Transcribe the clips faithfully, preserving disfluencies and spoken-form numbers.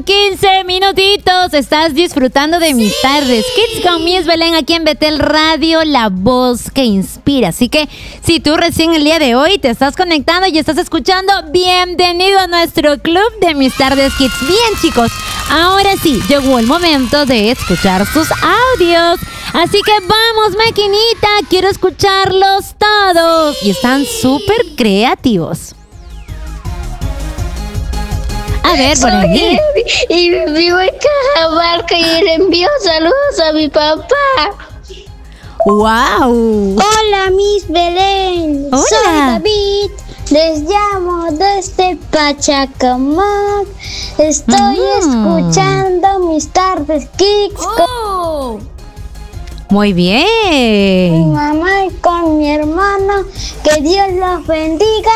quince minutitos. Estás disfrutando de mis tardes Kids con Miss Belén aquí en Betel Radio, la voz que inspira. Así que si tú recién el día de hoy te estás conectando y estás escuchando, bienvenido a nuestro club de mis tardes Kids. Bien, chicos, ahora sí, llegó el momento de escuchar sus audios. Así que vamos, maquinita, quiero escucharlos todos. Y están súper creativos. A ver, por ahí. Y vivo en Cajamarca y le envío saludos a mi papá. ¡Wow! Hola, Miss Belén. Hola. Soy David. Les llamo desde Pachacamac. Estoy Mm. escuchando mis tardes Kicks Oh. Muy con mi bien. mamá y con mi hermano. Que Dios los bendiga.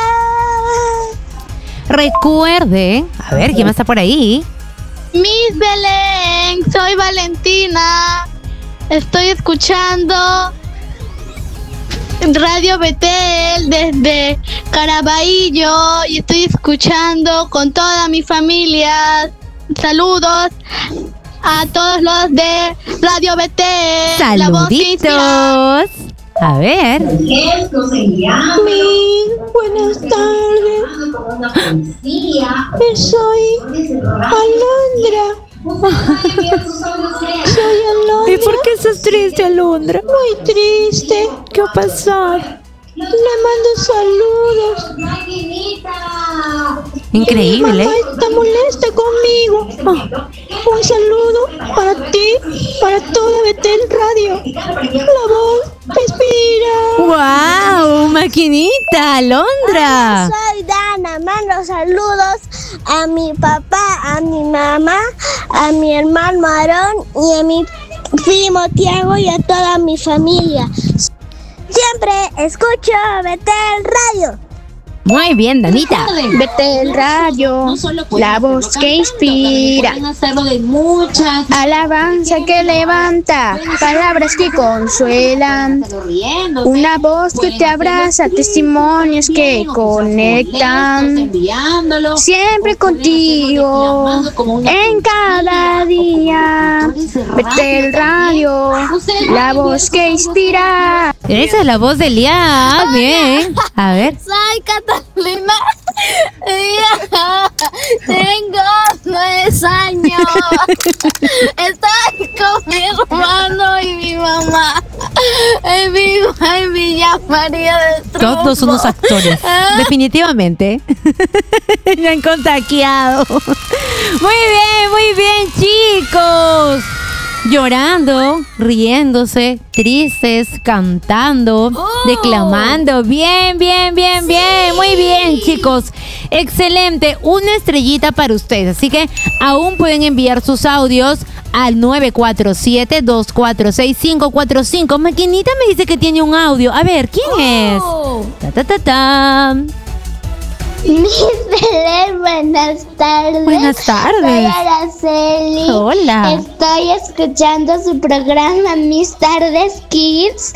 Recuerde, a ver, ¿quién más está por ahí? Miss Belén, soy Valentina. Estoy escuchando Radio Betel desde Caraballo y estoy escuchando con toda mi familia. Saludos a todos los de Radio Betel. La voz que inspira. Saluditos. A ver. Miss, buenas tardes. Soy Alondra. Soy Alondra. ¿Y por qué estás triste, Alondra? Muy triste. ¿Qué ha pasado? Le mando saludos. Increíble. Mamá está molesta conmigo. Un saludo para ti, para toda Betel Radio. La voz que inspira. ¡Wow! Maquinita, Alondra. Soy Dana, mando saludos a mi papá, a mi mamá, a mi hermano Aarón y a mi primo Tiago y a toda mi familia. Siempre escucho Betel Radio. Muy bien, Danita. Betel Radio, la voz que inspira, alabanza que levanta, palabras que consuelan, una voz que te abraza, testimonios que conectan, siempre contigo, en cada día. Betel Radio, la voz que inspira. Esa es la voz de Lía. Bien. A ver. Soy Catalina. Tengo nueve años. Estoy con mi hermano y mi mamá. En vivo en Villa María del Triunfo. Todos unos actores. Definitivamente. Me han contagiado. Muy bien, muy bien, chicos. Llorando, riéndose, tristes, cantando, declamando. Bien, bien, bien, bien. Muy bien, chicos. Excelente. Una estrellita para ustedes. Así que aún pueden enviar sus audios al nueve cuatro siete, dos cuatro seis, cinco cuatro cinco. Maquinita me dice que tiene un audio. A ver, ¿quién es? Ta, ta, ta, ta. Miss Belén, buenas tardes. Buenas tardes. Soy Araceli. Hola. Estoy escuchando su programa Mis Tardes Kids.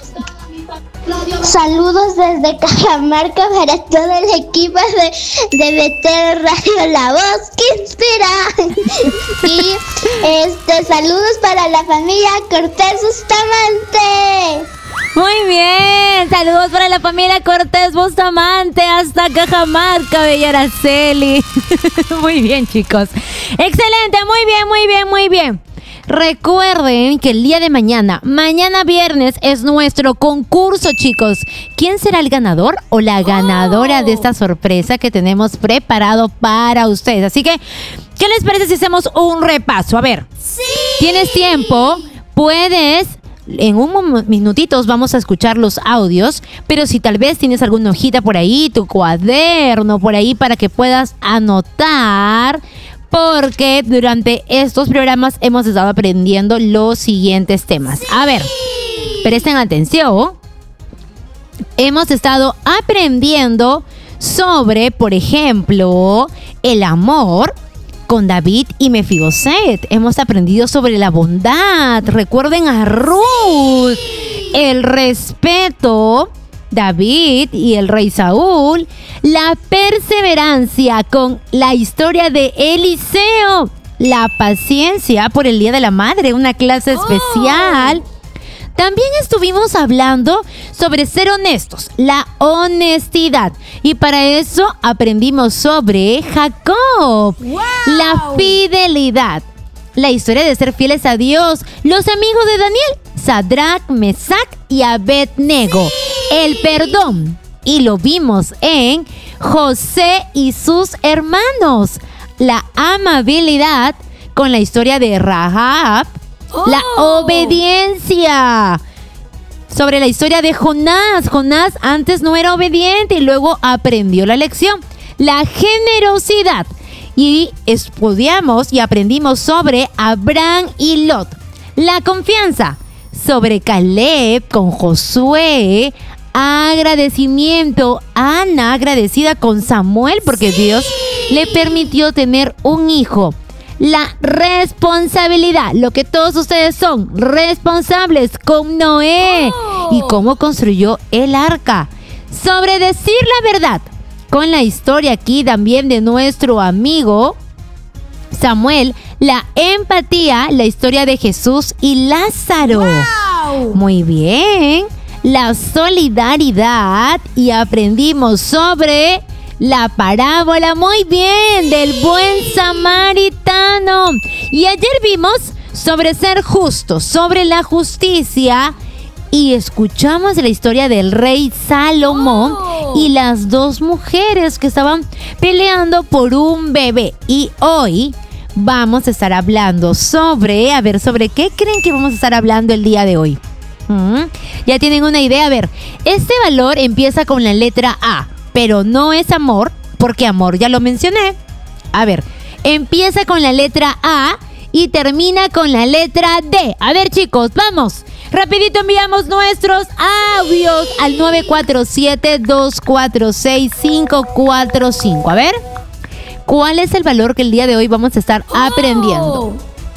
Saludos desde Cajamarca para todo el equipo de, de Betel Radio, la voz que inspira. Y este saludos para la familia Cortés Bustamante. Muy bien, saludos para la familia Cortés Bustamante hasta Cajamarca, Bella Araceli. Muy bien, chicos. Excelente, muy bien, muy bien, muy bien. Recuerden que el día de mañana, mañana viernes, es nuestro concurso, chicos. ¿Quién será el ganador o la ganadora oh. de esta sorpresa que tenemos preparado para ustedes? Así que, ¿qué les parece si hacemos un repaso? A ver, sí. ¿Tienes tiempo? Puedes... En un minutitos vamos a escuchar los audios, pero si tal vez tienes alguna hojita por ahí, tu cuaderno por ahí para que puedas anotar, porque durante estos programas hemos estado aprendiendo los siguientes temas. A ver, presten atención. Hemos estado aprendiendo sobre, por ejemplo, el amor con David y Mefiboset. Hemos aprendido sobre la bondad. Recuerden a Ruth. El respeto, David y el rey Saúl. La perseverancia con la historia de Eliseo. la paciencia por el Día de la Madre, una clase especial. También estuvimos hablando sobre ser honestos, la honestidad. Y para eso aprendimos sobre Jacob, ¡Wow! la fidelidad. La historia de ser fieles a Dios, los amigos de Daniel, Sadrach, Mesach y Abednego. El perdón, y lo vimos en José y sus hermanos. La amabilidad con la historia de Rahab. Oh. La obediencia. Sobre la historia de Jonás. Jonás antes no era obediente y luego aprendió la lección. La generosidad. Y estudiamos y aprendimos sobre Abraham y Lot. La confianza. Sobre Caleb con Josué. Agradecimiento. Ana agradecida con Samuel porque Sí. Dios le permitió tener un hijo. La responsabilidad, lo que todos ustedes son, responsables con Noé. Oh. Y cómo construyó el arca. Sobre decir la verdad, con la historia aquí también de nuestro amigo Samuel. La empatía, la historia de Jesús y Lázaro. ¡Wow! Muy bien. La solidaridad y aprendimos sobre la parábola, muy bien, del buen samaritano. Y ayer vimos sobre ser justos, sobre la justicia y escuchamos la historia del rey Salomón Oh. y las dos mujeres que estaban peleando por un bebé. Y hoy vamos a estar hablando sobre, a ver, ¿sobre qué creen que vamos a estar hablando el día de hoy? ¿Mm? ¿Ya tienen una idea? A ver, este valor empieza con la letra A, pero no es amor, porque amor ya lo mencioné. A ver, empieza con la letra A y termina con la letra D. A ver, chicos, vamos. Rapidito enviamos nuestros audios al nueve cuatro siete, dos cuatro seis, cinco cuatro cinco. A ver, ¿cuál es el valor que el día de hoy vamos a estar aprendiendo? Oh.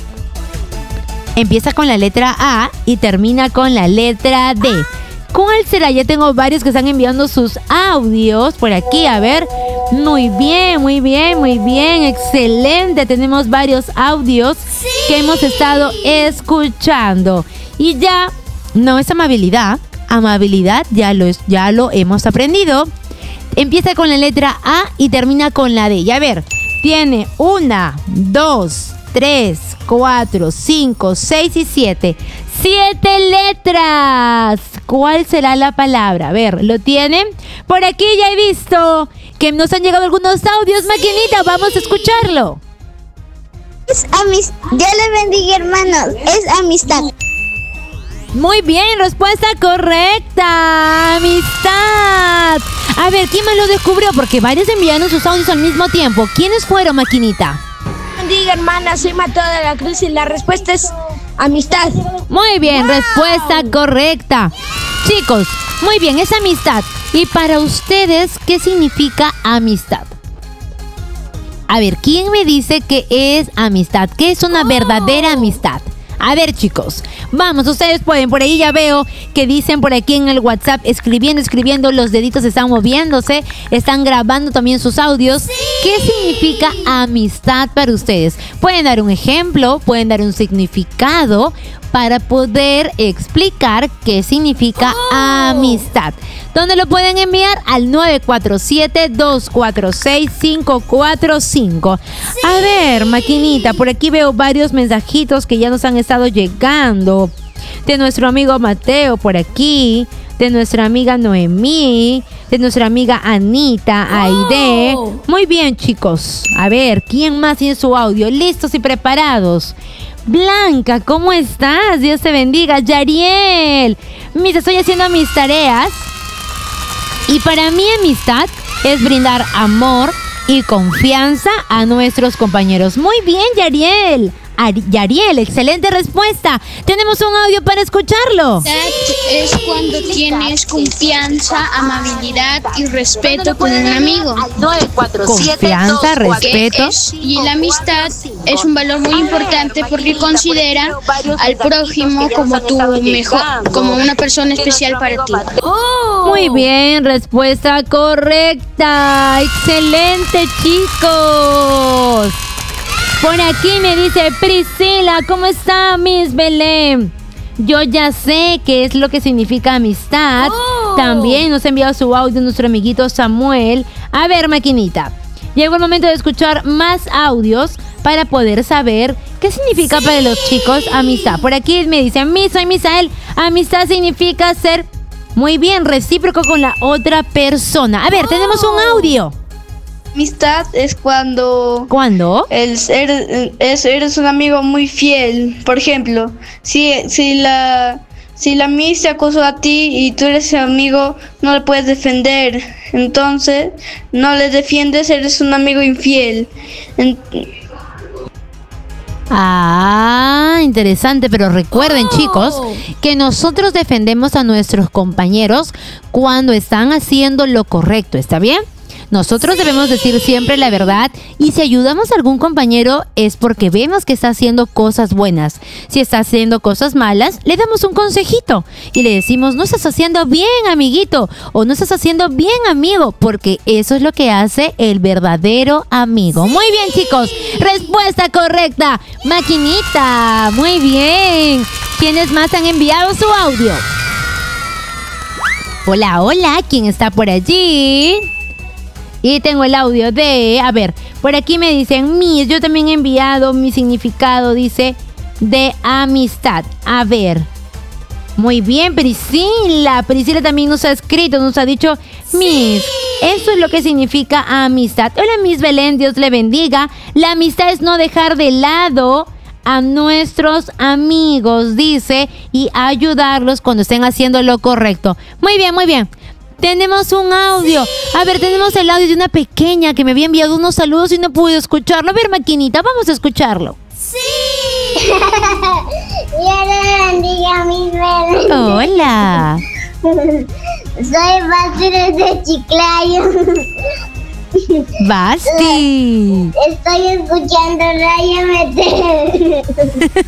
Empieza con la letra A y termina con la letra D. ¿Cuál será? Ya tengo varios que están enviando sus audios por aquí. A ver. Muy bien, muy bien, muy bien. Excelente. Tenemos varios audios que hemos estado escuchando. Y ya no es amabilidad. Amabilidad ya lo, es, ya lo hemos aprendido. Empieza con la letra A y termina con la D. Y a ver, tiene una, dos, tres, cuatro, cinco, seis y siete. Siete letras. ¿Cuál será la palabra? A ver, ¿lo tienen? Por aquí ya he visto que nos han llegado algunos audios. Maquinita, vamos a escucharlo. Es amistad. Dios le bendiga, hermanos. Es amistad. Muy bien, respuesta correcta. Amistad. A ver, ¿quién más lo descubrió? Porque varios enviaron sus audios al mismo tiempo. ¿Quiénes fueron, Maquinita? Bendiga, hermana, soy Mateo de la Cruz y la respuesta es amistad. Muy bien, respuesta correcta. Chicos, muy bien, es amistad. Y para ustedes, ¿qué significa amistad? A ver, ¿quién me dice que es amistad? ¿Qué es una verdadera amistad? A ver, chicos, vamos, ustedes pueden. Por ahí ya veo que dicen por aquí en el WhatsApp, escribiendo, escribiendo, los deditos están moviéndose, están grabando también sus audios. ¡Sí! ¿Qué significa amistad para ustedes? Pueden dar un ejemplo, pueden dar un significado para poder explicar qué significa Oh. amistad. ¿Dónde lo pueden enviar? Al nueve cuatro siete, dos cuatro seis, cinco cuatro cinco. A ver, Maquinita, por aquí veo varios mensajitos que ya nos han estado llegando. De nuestro amigo Mateo por aquí, de nuestra amiga Noemí, de nuestra amiga Anita, Aide. Oh. Muy bien, chicos. A ver, ¿quién más tiene su audio? ¿Listos y preparados? Blanca, ¿cómo estás? Dios te bendiga. Yariel, mis, estoy haciendo mis tareas. Y para mí amistad es brindar amor y confianza a nuestros compañeros. Muy bien, Yariel. Ari- Yariel, excelente respuesta. Tenemos un audio para escucharlo. Amistad es cuando tienes confianza, amabilidad y respeto con un amigo. Confianza, respeto. Es- y la amistad es un valor muy importante porque considera al prójimo como tu mejor, como una persona especial para ti. Oh. Muy bien, respuesta correcta. Excelente, chicos. Por aquí me dice Priscila, ¿cómo está, Miss Belén? Yo ya sé qué es lo que significa amistad. Oh. También nos ha enviado su audio nuestro amiguito Samuel. A ver, maquinita, llegó el momento de escuchar más audios para poder saber qué significa sí. para los chicos amistad. Por aquí me dicen, Miss, soy Misael. Amistad significa ser muy bien recíproco con la otra persona. A ver, oh. tenemos un audio. Amistad es cuando... ¿Cuándo? El ser, es, eres un amigo muy fiel. Por ejemplo, si, si la si la Miss te acosó a ti y tú eres su amigo, no le puedes defender. Entonces, no le defiendes, eres un amigo infiel. En, Ah, interesante, pero recuerden, oh. chicos, que nosotros defendemos a nuestros compañeros cuando están haciendo lo correcto, ¿está bien? Nosotros debemos decir siempre la verdad y si ayudamos a algún compañero es porque vemos que está haciendo cosas buenas. Si está haciendo cosas malas, le damos un consejito y le decimos, no estás haciendo bien, amiguito, o no estás haciendo bien, amigo, porque eso es lo que hace el verdadero amigo. Muy bien, chicos, respuesta correcta. Maquinita, muy bien. ¿Quiénes más han enviado su audio? Hola, hola, ¿quién está por allí? Y tengo el audio de, a ver, por aquí me dicen, Miss, yo también he enviado mi significado, dice, de amistad. A ver, muy bien, Priscila. Priscila también nos ha escrito, nos ha dicho, Miss, eso es lo que significa amistad. Hola, Miss Belén, Dios le bendiga. La amistad es no dejar de lado a nuestros amigos, dice, y ayudarlos cuando estén haciendo lo correcto. Muy bien, muy bien. Tenemos un audio. A ver, tenemos el audio de una pequeña que me había enviado unos saludos y no pude escucharlo. A ver, maquinita, vamos a escucharlo. ¡Sí! Dios le bendiga, Miss Belén. Hola. Soy Basti desde Chiclayo. Basti. Estoy escuchando Radio M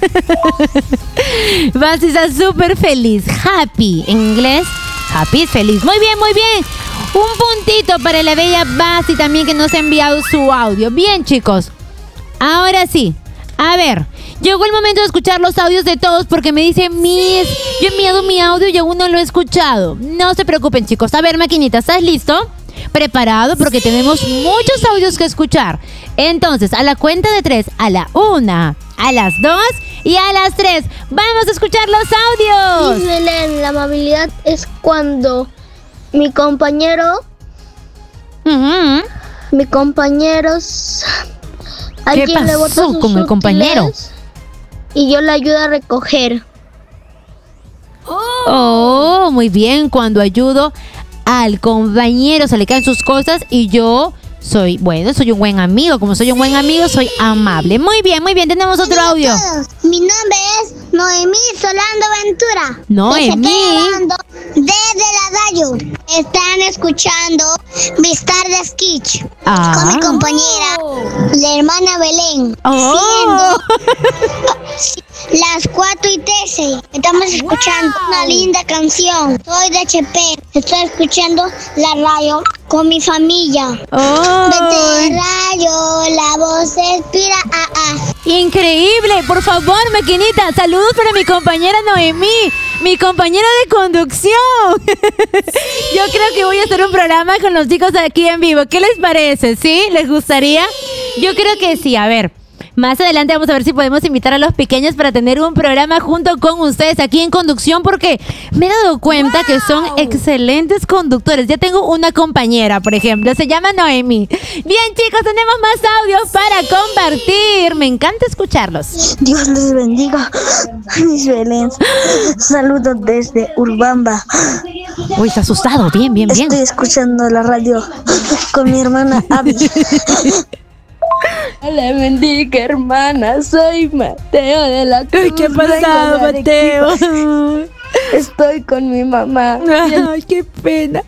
T. Basti está súper feliz. Happy. En inglés, happy es feliz. Muy bien, muy bien. Un puntito para la bella Basti también que nos ha enviado su audio. Bien, chicos. Ahora sí. A ver, llegó el momento de escuchar los audios de todos porque me dicen, Miss, yo he enviado mi audio y aún no lo he escuchado. No se preocupen, chicos. A ver, maquinita, ¿estás listo? Preparado porque tenemos muchos audios que escuchar. Entonces, a la cuenta de tres, a la una, a las dos y a las tres, vamos a escuchar los audios. Miss Belén, la amabilidad es cuando mi compañero, Uh-huh. mi compañero, ¿Qué alguien le bota pasó sus con el compañero? útiles y yo le ayudo a recoger. Oh, muy bien, cuando ayudo al compañero se le caen sus cosas y yo soy, bueno, soy un buen amigo. Como soy un buen amigo, soy amable. Muy bien, muy bien, tenemos otro Hola a audio. todos. Mi nombre es Noemí Solando Ventura. Noemí. Desde la Dayo. Están escuchando Mis Tardes Kitsch Ah. con mi compañera, la hermana Belén. Oh. Siendo las cuatro y trece. Estamos escuchando una linda canción. Soy de H P. Estoy escuchando la radio con mi familia. Oh. Vete rayo, la voz expira. Ah, ah. Increíble, por favor, maquinita, saludos para mi compañera Noemí, mi compañera de conducción. Yo creo que voy a hacer un programa con los chicos aquí en vivo. ¿Qué les parece? ¿Sí? ¿Les gustaría? Yo creo que sí. A ver, más adelante vamos a ver si podemos invitar a los pequeños para tener un programa junto con ustedes aquí en conducción, porque me he dado cuenta wow. que son excelentes conductores. Ya tengo una compañera, por ejemplo, se llama Noemi. Bien, chicos, tenemos más audios para compartir. Me encanta escucharlos. Dios les bendiga, Miss Belén. Saludos desde Urbamba. Uy, está asustado. Bien, bien, bien. Estoy escuchando la radio con mi hermana Abby. Le bendiga, hermana, soy Mateo de la Cruz. ¿Qué ha pasado, Mateo? Estoy con mi mamá. Ay, qué pena.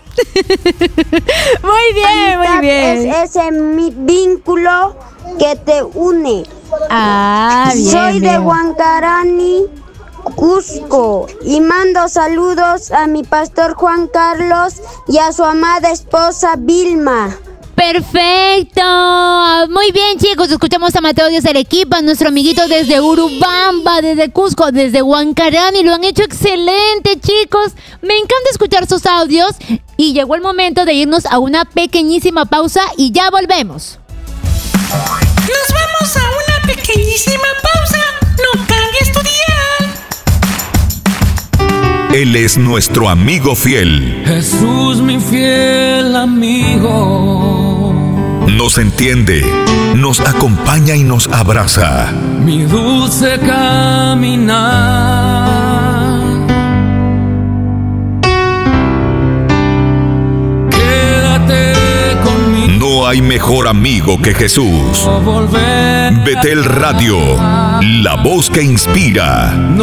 Muy bien, muy bien. Es ese mi vínculo que te une. Ah, bien. Soy bien. de Huancarani, Cusco, y mando saludos a mi pastor Juan Carlos y a su amada esposa Vilma. Perfecto. Muy bien, chicos. Escuchamos a Mateo desde Arequipa, nuestro amiguito desde Urubamba, desde Cusco, desde Huancarán, y lo han hecho excelente, chicos. Me encanta escuchar sus audios y llegó el momento de irnos a una pequeñísima pausa y ya volvemos. Nos vamos a una pequeñísima pausa. No cambies tu dial. Él es nuestro amigo fiel. Jesús, mi fiel amigo. Nos entiende, nos acompaña y nos abraza. Mi dulce caminar. Quédate conmigo. No hay mejor amigo que Jesús. Betel Radio, la voz que inspira.